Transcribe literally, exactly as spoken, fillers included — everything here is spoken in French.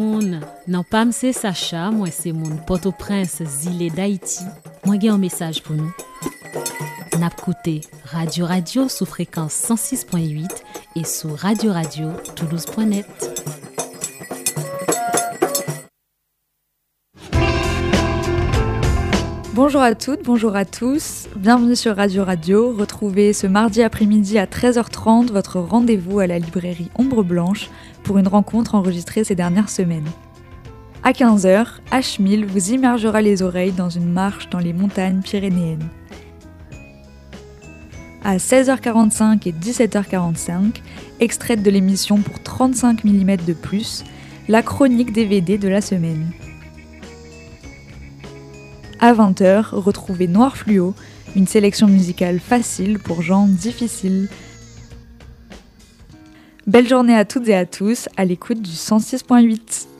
Non pas c'est Sacha, moi c'est mon Port-au-Prince, Zile d'Haïti. Moi j'ai un message pour nous. N'a écouté Radio Radio sous fréquence cent six point huit et sous radio radio toulouse point net. Bonjour à toutes, bonjour à tous, bienvenue sur Radio Radio. Retrouvez ce mardi après-midi à treize heures trente votre rendez-vous à la librairie Ombre Blanche pour une rencontre enregistrée ces dernières semaines. À quinze heures, H mille vous immergera les oreilles dans une marche dans les montagnes pyrénéennes. À seize heures quarante-cinq et dix-sept heures quarante-cinq, extraite de l'émission pour trente-cinq millimètres de plus, la chronique D V D de la semaine. À vingt heures, retrouvez Noir Fluo, une sélection musicale facile pour gens difficiles. Belle journée à toutes et à tous, à l'écoute du cent six point huit.